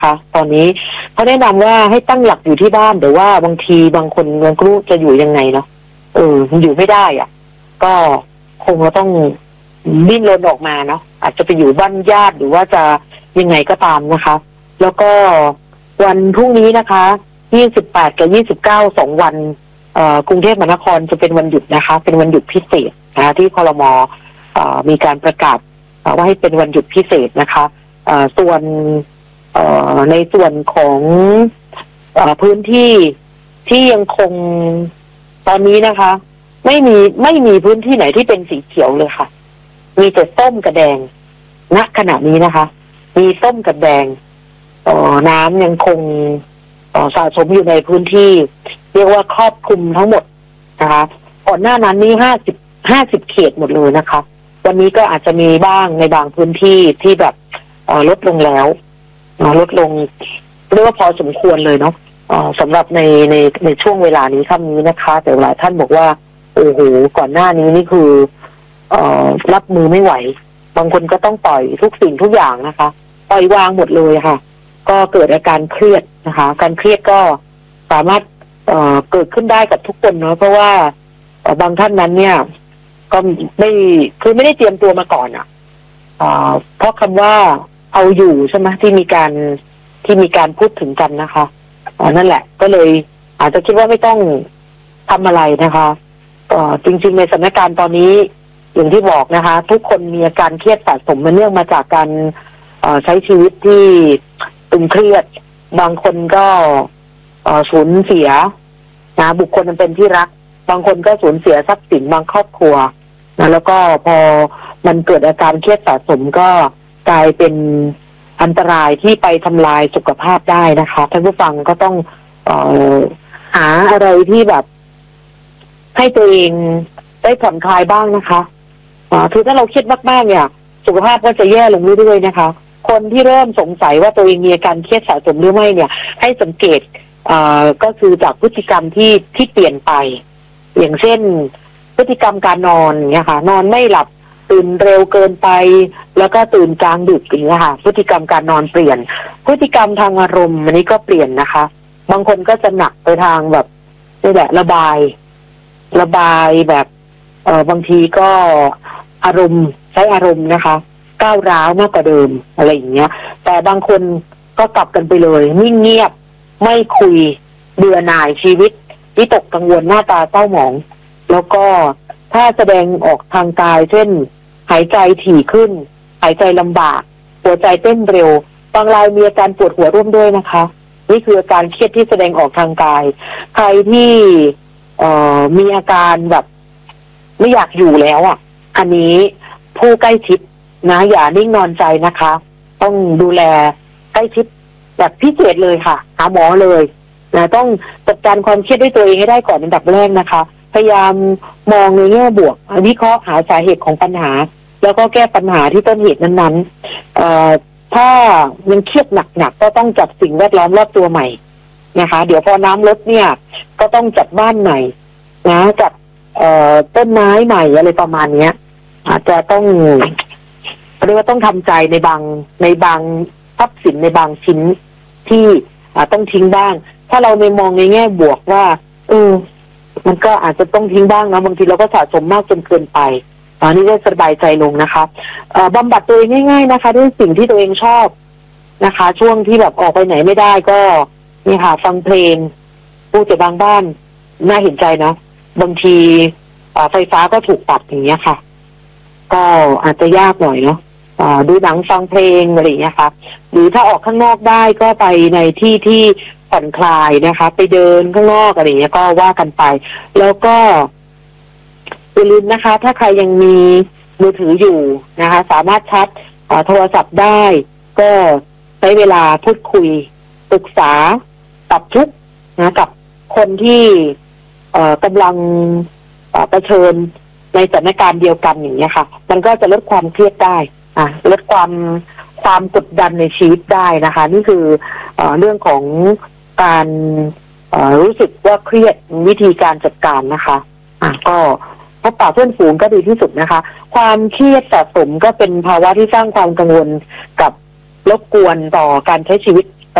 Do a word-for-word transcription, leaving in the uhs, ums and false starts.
คะตอนนี้เขาแนะนำว่าให้ตั้งหลักอยู่ที่บ้านหรือว่าบางทีบางคนบางครูจะอยู่ยังไงเนาะเออมันอยู่ไม่ได้อ่ะก็คงจะต้องดิ้นรนออกมาเนาะอาจจะไปอยู่บ้านญาติหรือว่าจะยังไงก็ตามนะคะแล้วก็วันพรุ่งนี้นะคะยี่สิบแปดกับยี่สิบเก้าสองวันเอ่อกรุงเทพมหานครจะเป็นวันหยุดนะคะเป็นวันหยุดพิเศษนะคะที่ครม.เอ่อมีการประกาศว่าให้เป็นวันหยุดพิเศษนะคะเอ่อส่วนเอ่อในส่วนของเอ่อพื้นที่ที่ยังคงตอนนี้นะคะ ไม่มีไม่มีพื้นที่ไหนที่เป็นสีเขียวเลยค่ะมีแต่ส้มกับแดงณขณะนี้นะคะมีส้มกับแดงเอ่อน้ำยังคงเอ่อสะสมอยู่ในพื้นที่เรียกว่าครอบคลุมทั้งหมดนะคะก่อนหน้านั้นนี่ห้าสิบห้าสิบเขตหมดเลยนะคะวันนี้ก็อาจจะมีบ้างในบางพื้นที่ที่แบบเอ่อลดลงแล้วลดลงเรียกว่าพอสมควรเลยเนาะสำหรับในในในช่วงเวลานี้ค่ำนี้นะคะแต่หลายท่านบอกว่าโอ้โหก่อนหน้านี้นี่คือเอ่อรับมือไม่ไหวบางคนก็ต้องปล่อยทุกสิ่งทุกอย่างนะคะปล่อยวางหมดเลยค่ะก็เกิดอาการเครียดนะคะการเครียดก็สามารถเอ่อเกิดขึ้นได้กับทุกคนเนาะเพราะว่าบางท่านนั้นเนี่ยก็ไม่คือไม่ได้เตรียมตัวมาก่อนอ่ะเอ่อเพราะคำว่าเอาอยู่ใช่ไหมที่มีการที่มีการพูดถึงกันนะคะอ๋อนั่นแหละก็เลยอาจจะคิดว่าไม่ต้องทำอะไรนะคะเอ่อจริงๆในสถานการณ์ตอนนี้อย่างที่บอกนะคะทุกคนมีอาการเครียดสะสมมาเนื่องมาจากการเอ่อใช้ชีวิตที่ตึงเครียดบางคนก็เอ่อสูญเสียนะบุคคลมันเป็นที่รักบางคนก็สูญเสียทรัพย์สินบางครอบครัวนะแล้วก็พอมันเกิดอาการเครียดสะสมก็กลายเป็นอันตรายที่ไปทำลายสุขภาพได้นะคะท่านผู้ฟังก็ต้องเอ่อหาอะไรที่แบบให้ตัวเองได้ผ่อนคลายบ้างนะคะอ่าคือถ้าเราเครียดมากๆเนี่ยสุขภาพก็จะแย่ลงเรื่อยๆนะคะคนที่เริ่มสงสัยว่าตัวเองมีอาการเครียดสะสมหรือไม่เนี่ยให้สังเกตอ่าก็คือจากพฤติกรรมที่ที่เปลี่ยนไปอย่างเช่นพฤติกรรมการนอนเนี่ยค่ะนอนไม่หลับตื่นเร็วเกินไปแล้วก็ตื่นกลางดึกอย่างเงี้ยค่ะพฤติกรรมการนอนเปลี่ยนพฤติกรรมทางอารมณ์อันนี้ก็เปลี่ยนนะคะบางคนก็จะหนักไปทางแบบนี่แหละระบายระบายแบบเอ่อบางทีก็อารมณ์ใช้อารมณ์นะคะก้าวร้าวมากกว่าเดิมอะไรอย่างเงี้ยแต่บางคนก็กลับกันไปเลยนิ่งเงียบไม่คุยเบื่อหน่ายชีวิตวิตกกังวลหน้าตาเศร้าหมองแล้วก็ถ้าแสดงออกทางกายเช่นหายใจถี่ขึ้นหายใจลำบากหัวใจเต้นเร็วบางรายมีอาการปวดหัวร่วมด้วยนะคะนี่คืออาการเครียดที่แสดงออกทางกายใครที่เอ่อมีอาการแบบไม่อยากอยู่แล้วอ่ะอันนี้ผู้ใกล้ชิดนะอย่านิ่งนอนใจนะคะต้องดูแลใกล้ชิดแบบพิเศษเลยค่ะหาหมอเลยนะต้องจัดการความเครียดด้วยตัวเองให้ได้ก่อนเป็นอันดับแรกนะคะพยายามมองในแง่บวกวิเคราะห์หาสาเหตุของปัญหาแล้วก็แก้ปัญหาที่ต้นเหตุนั้นๆเอ่อถ้ายังเครียดหนักๆก็ต้องจัดสิ่งแวดล้อมรอบตัวใหม่นะคะเดี๋ยวพอน้ำลดเนี่ยก็ต้องจัดบ้านใหม่นะจัดเอ่อต้นไม้ใหม่อะไรประมาณเนี้ยอาจจะต้องเรียกว่าต้องทำใจในบางในบางทรัพย์สินในบางชิ้นที่ต้องทิ้งบ้างถ้าเราในมองในแง่บวกว่าเออมันก็อาจจะต้องทิ้งบ้างนะบางทีเราก็สะสมมากจนเกินไปตอนนี้ก็สบายใจลงนะคะเอ่อบำบัดตัวเองง่ายๆนะคะด้วยสิ่งที่ตัวเองชอบนะคะช่วงที่แบบออกไปไหนไม่ได้ก็นี่ค่ะฟังเพลงพูดแต่บางบ้านน่าเห็นใจเนาะบางทีไฟฟ้าก็ถูกตัดอย่างเงี้ยค่ะก็อาจจะยากหน่อยเนาะดูหนังฟังเพลงอะไรอย่างเงี้ยค่ะหรือถ้าออกข้างนอกได้ก็ไปในที่ที่ผ่อนคลายนะคะไปเดินข้างนอกอะไรอย่างเงี้ยก็ว่ากันไปแล้วก็อย่าลืมนะคะถ้าใครยังมีมือถืออยู่นะคะสามารถชาร์จโทรศัพท์ได้ก็ใช้เวลาพูดคุยปรึกษาปรับทุกข์นะกับคนที่เอ่อกำลังเผชิญในสถานการณ์เดียวกันอย่างนี้ค่ะมันก็จะลดความเครียดได้อ่ะลดความความกดดันในชีวิตได้นะคะนี่คือเอ่อเรื่องของการเอ่อรู้สึกว่าเครียดวิธีการจัดการนะคะอ่ะก็พบปะเพื่อนฝูงก็ดีที่สุดนะคะความเครียดสะสมก็เป็นภาวะที่สร้างความกังวลกับรบกวนต่อการใช้ชีวิต